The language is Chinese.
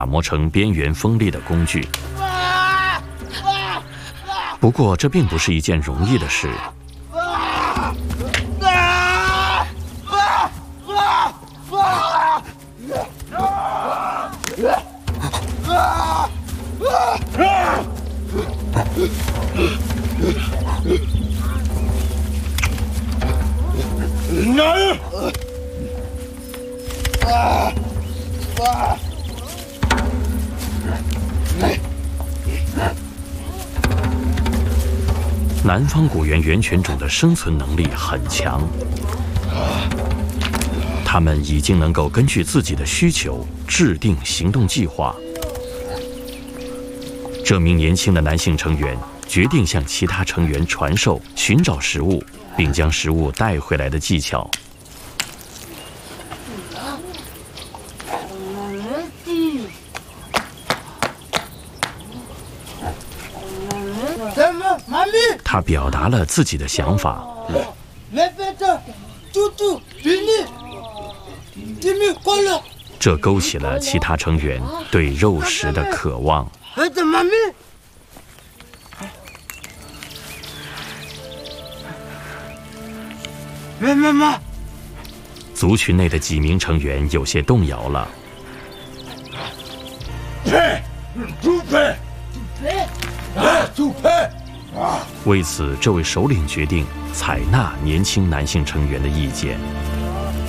打磨成边缘锋利的工具。不过，这并不是一件容易的事。南方果园猿犬种的生存能力很强，它们已经能够根据自己的需求制定行动计划。这名年轻的男性成员决定向其他成员传授寻找食物并将食物带回来的技巧。他表达了自己的想法。这勾起了其他成员对肉食的渴望。族群内的几名成员有些动摇了。为此，这位首领决定采纳年轻男性成员的意见。